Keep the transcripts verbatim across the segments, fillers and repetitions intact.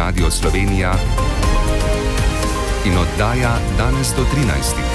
Radio Slovenija in oddaja danes do trinajstih.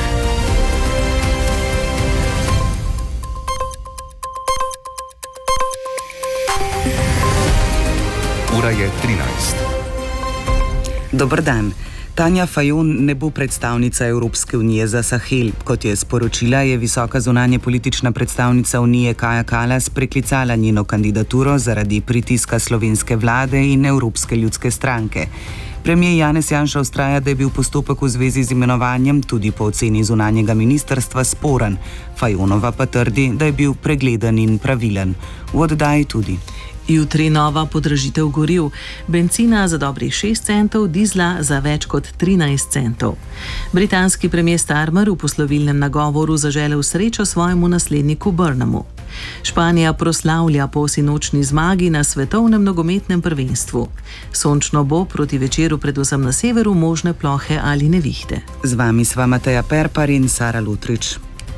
Ura je trinajst. Dober dan. Tanja Fajon ne bo predstavnica Evropske unije za Sahel. Kot je sporočila, je visoka zunanje politična predstavnica Unije Kaja Kallas preklicala njeno kandidaturo zaradi pritiska slovenske vlade in Evropske ljudske stranke. Premijer Janez Janša vztraja, da je bil postopek v zvezi z imenovanjem tudi po oceni zunanjega ministrstva sporen. Fajonova pa trdi, da je bil pregleden in pravilen. V oddaji tudi. Jutri nova podražitev goriv, bencina za dobrih šest centov, dizla za več kot trinajst centov. Britanski premijer Starmer v poslovilnem nagovoru zaželel srečo svojemu nasledniku Burnhamu. Španija proslavlja po sinočni zmagi na svetovnem nogometnem prvenstvu. Sončno bo, proti večeru predvsem na severu možne plohe ali nevihte. Z vami sva Mateja Perpar in Sara Lutrič.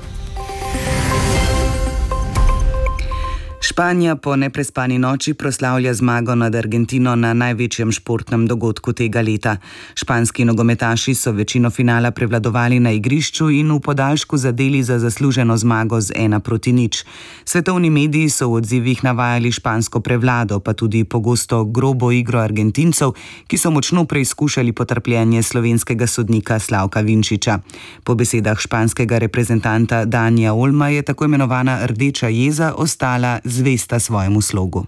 Španija po neprespani noči proslavlja zmago nad Argentino na največjem športnem dogodku tega leta. Španski nogometaši so večino finala prevladovali na igrišču in v podaljšku zadeli za zasluženo zmago z ena proti nič. Svetovni mediji so v odzivih navajali špansko prevlado, pa tudi pogosto grobo igro Argentincev, ki so močno preizkušali potrpljenje slovenskega sodnika Slavka Vinčiča. Po besedah španskega reprezentanta Danija Olma je tako imenovana rdeča jeza ostala zvesta svojemu slogu.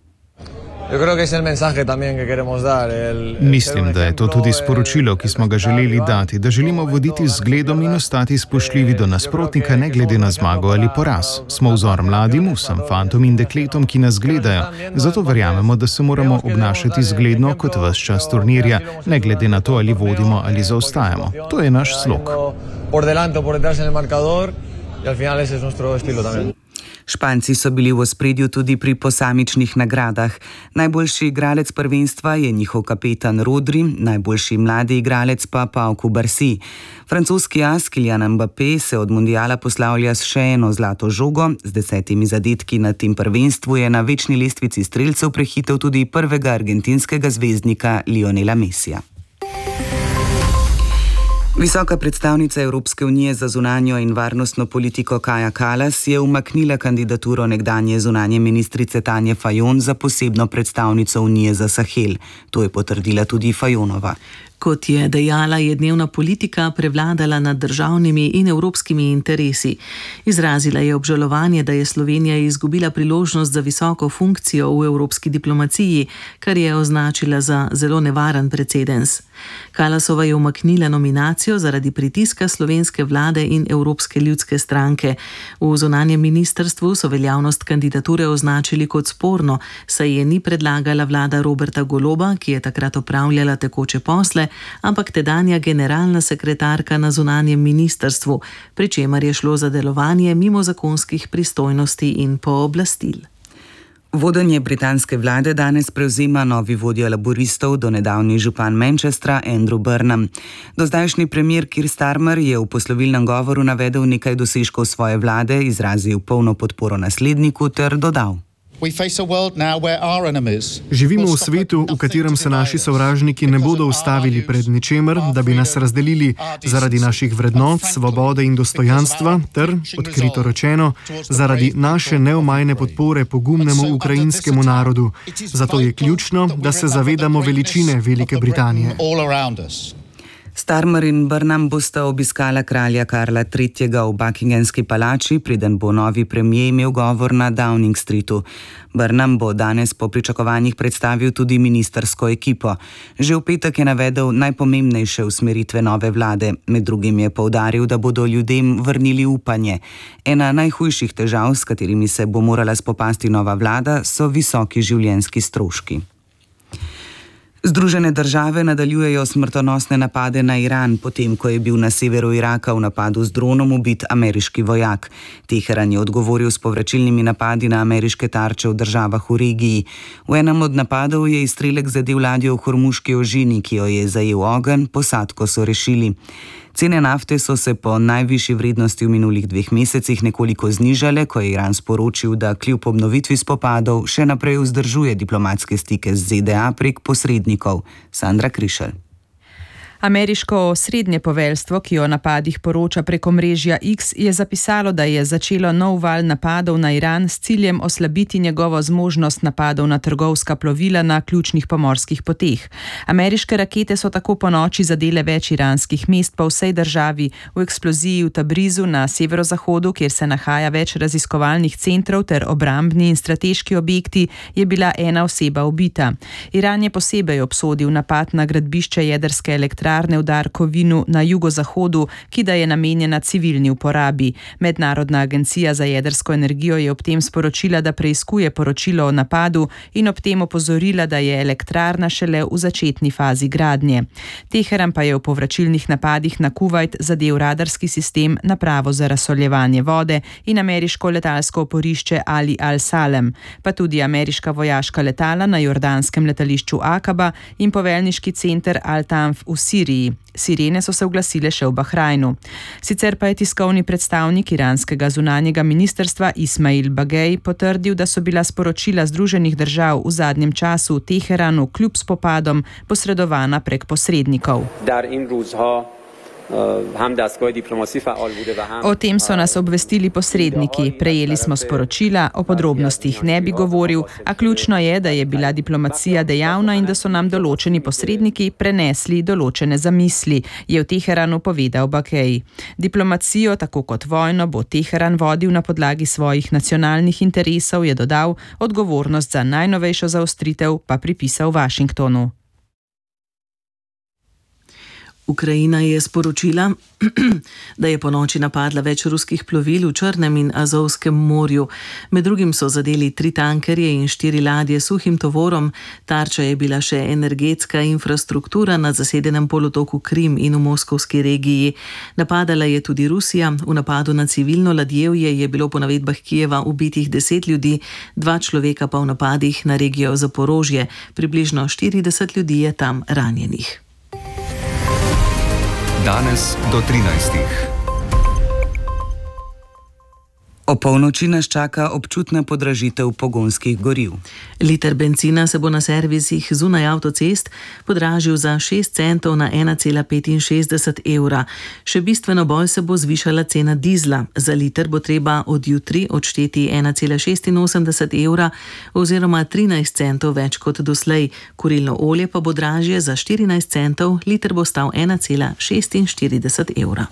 Mislim, da je to tudi sporočilo, ki smo ga želeli dati, da želimo voditi z zgledom in ostati spoštljivi do nasprotnika, ne glede na zmago ali poraz. Smo vzor mladim, vsem fantom in dekletom, ki nas gledajo, zato verjamemo, da se moramo obnašati zgledno kot ves čas turnirja, ne glede na to, ali vodimo ali zaostajamo. To je naš slog. Španci so bili v ospredju tudi pri posamičnih nagradah. Najboljši igralec prvenstva je njihov kapetan Rodri, najboljši mladi igralec pa Pau Cubarsí. Francoski as Kylian Mbappé se od mundiala poslavlja s še eno zlato žogo. Z desetimi zadetki na tem prvenstvu je na večni lestvici strelcev prehitel tudi prvega argentinskega zvezdnika Lionela Messija. Visoka predstavnica Evropske unije za zunanjo in varnostno politiko Kaja Kallas je umaknila kandidaturo nekdanje zunanje ministrice Tanje Fajon za posebno predstavnico Unije za Sahel. To je potrdila tudi Fajonova. Kot je dejala, je dnevna politika prevladala nad državnimi in evropskimi interesi. Izrazila je obžalovanje, da je Slovenija izgubila priložnost za visoko funkcijo v evropski diplomaciji, kar je označila za zelo nevaren precedens. Kallasova je umaknila nominacijo zaradi pritiska slovenske vlade in Evropske ljudske stranke. V zunanjem ministrstvu so veljavnost kandidature označili kot sporno, saj je ni predlagala vlada Roberta Goloba, ki je takrat opravljala tekoče posle, ampak tedanja generalna sekretarka na zunanjem ministrstvu, pri čemer je šlo za delovanje mimo zakonskih pristojnosti in pooblastil. Vodenje britanske vlade danes prevzema novi vodja laboristov, donedavni župan Manchestra Andrew Burnham. Dozdajšnji premier Keir Starmer je v poslovilnem govoru navedel nekaj dosežkov svoje vlade, izrazil polno podporo nasledniku ter dodal: Živimo v svetu, v katerem se naši sovražniki ne bodo ustavili pred ničemer, da bi nas razdelili zaradi naših vrednot, svobode in dostojanstva ter, odkrito rečeno, zaradi naše neomajne podpore pogumnemu ukrajinskemu narodu. Zato je ključno, da se zavedamo veličine Velike Britanije. Starmer in Burnham bosta obiskala kralja Karla tretjega v Buckinghamski palači, preden bo novi premier imel govor na Downing Streetu. Burnham bo danes po pričakovanjih predstavil tudi ministrsko ekipo. Že v petek je navedel najpomembnejše usmeritve nove vlade. Med drugim je poudaril, da bodo ljudem vrnili upanje. Ena najhujših težav, s katerimi se bo morala spopasti nova vlada, so visoki življenjski stroški. Združene države nadaljujejo smrtonosne napade na Iran, potem ko je bil na severu Iraka v napadu z dronom ubit ameriški vojak. Teheran je odgovoril s povračilnimi napadi na ameriške tarče v državah v regiji. V enem od napadov je izstrelek zadel ladjo v Hormuški ožini, ki jo je zajel ogenj, posadko so rešili. Cene nafte so se po najvišji vrednosti v minulih dveh mesecih nekoliko znižale, ko je Iran sporočil, da kljub obnovitvi spopadov še naprej vzdržuje diplomatske stike z Z D A prek posrednikov. Sandra Krišelj. Ameriško srednje poveljstvo, ki o napadih poroča preko mrežja X, je zapisalo, da je začelo nov val napadov na Iran s ciljem oslabiti njegovo zmožnost napadov na trgovska plovila na ključnih pomorskih poteh. Ameriške rakete so tako po noči zadele več iranskih mest po vsej državi. V eksploziji v Tabrizu na severozahodu, kjer se nahaja več raziskovalnih centrov ter obrambni in strateški objekti, je bila ena oseba ubita. Iran je posebej obsodil napad na gradbišče jedrske elektrarne v Darkovinu na jugozahodu, ki da je namenjena civilni uporabi. Mednarodna agencija za jedrsko energijo je ob tem sporočila, da preiskuje poročilo o napadu in ob tem opozorila, da je elektrarna šele v začetni fazi gradnje. Teheran pa je v povračilnih napadih na Kuvajt zadel radarski sistem, napravo za razsoljevanje vode in ameriško letalsko oporišče Ali al-Salem, pa tudi ameriška vojaška letala na jordanskem letališču Akaba in poveljniški center Al-Tanf v Siriji. Sirene so se oglasile še v Bahrajnu. Sicer pa je tiskovni predstavnik iranskega zunanjega ministrstva Ismail Bagej potrdil, da so bila sporočila Združenih držav v zadnjem času v Teheranu kljub spopadom posredovana prek posrednikov. O tem so nas obvestili posredniki, prejeli smo sporočila, o podrobnostih ne bi govoril, a ključno je, da je bila diplomacija dejavna in da so nam določeni posredniki prenesli določene zamisli, je v Teheranu povedal Bakej. Diplomacijo, tako kot vojno, bo Teheran vodil na podlagi svojih nacionalnih interesov, je dodal, odgovornost za najnovejšo zaostritev pa pripisal Washingtonu. Ukrajina je sporočila, da je ponoči napadla več ruskih plovil v Črnem in Azovskem morju. Med drugim so zadeli tri tankerje in štiri ladje s suhim tovorom. Tarča je bila še energetska infrastruktura na zasedenem polotoku Krim in v moskovski regiji. Napadala je tudi Rusija. V napadu na civilno ladjevje je bilo po navedbah Kijeva ubitih deset ljudi, dva človeka pa v napadih na regijo Zaporožje. Približno štirideset ljudi je tam ranjenih. Danes do trinajstih. O polnoči nas čaka občutna podražitev pogonskih goriv. Liter bencina se bo na servisih zunaj avtocest podražil za šest centov na ena cela petinšestdeset evra. Še bistveno bolj se bo zvišala cena dizla. Za liter bo treba od jutri odšteti ena cela šestinosemdeset evra oziroma trinajst centov več kot doslej. Kurilno olje pa bo dražje za štirinajst centov, liter bo stal ena cela šestinštirideset evra.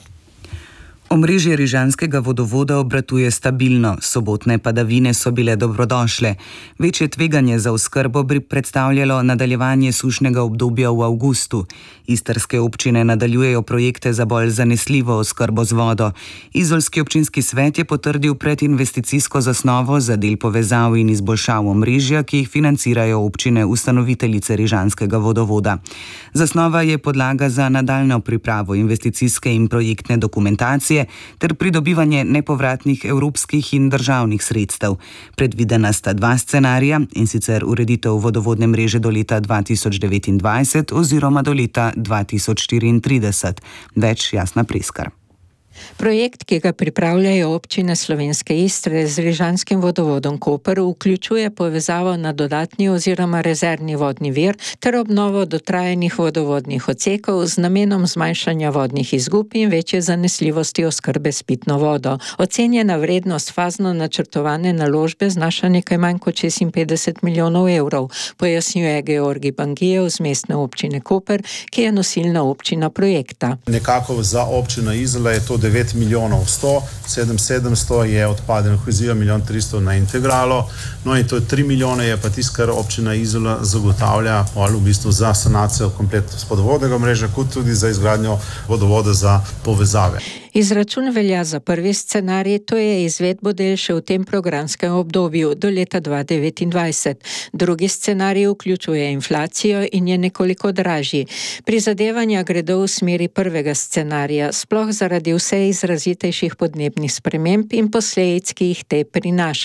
Omrežje rižanskega vodovoda obratuje stabilno, sobotne padavine so bile dobrodošle. Večje tveganje za oskrbo bi predstavljalo nadaljevanje sušnega obdobja v avgustu. Istrske občine nadaljujejo projekte za bolj zanesljivo oskrbo z vodo. Izolski občinski svet je potrdil predinvesticijsko zasnovo za del povezav in izboljšav omrežja, ki jih financirajo občine ustanoviteljice rižanskega vodovoda. Zasnova je podlaga za nadaljnjo pripravo investicijske in projektne dokumentacije ter pridobivanje nepovratnih evropskih in državnih sredstev. Predvidena sta dva scenarija, in sicer ureditev vodovodne mreže do leta dva tisoč devetindvajset oziroma do leta dva tisoč štiriintrideset. Več Jasna Preskar. Projekt, ki ga pripravljajo občine Slovenske Istre z rižanskim vodovodom Koper, vključuje povezavo na dodatni oziroma rezervni vodni vir ter obnovo dotrajanih vodovodnih odsekov z namenom zmanjšanja vodnih izgub in večje zanesljivosti oskrbe s pitno vodo. Ocenjena vrednost fazno načrtovane naložbe znaša nekaj manj kot šestinpetdeset milijonov evrov, pojasnjuje Georgij Bangijev z mestne občine Koper, ki je nosilna občina projekta. Nekako za občino Izola je to devet milijonov sto, sedem sedemsto je odpaden kohezijo, milijon tristo na integralo, no in to je tri milijone je pa tisto, kar občina Izola zagotavlja v bistvu za sanacijo kompletno vodovodnega mreža, kot tudi za izgradnjo vodovoda za povezave. Izračun velja za prvi scenarij, to je izvedbo del še v tem programskem obdobju do leta dva tisoč devetindvajset. Drugi scenarij vključuje inflacijo in je nekoliko dražji. Prizadevanja gredo v smeri prvega scenarija, sploh zaradi vse izrazitejših podnebnih sprememb in posledic, ki jih te prinaša.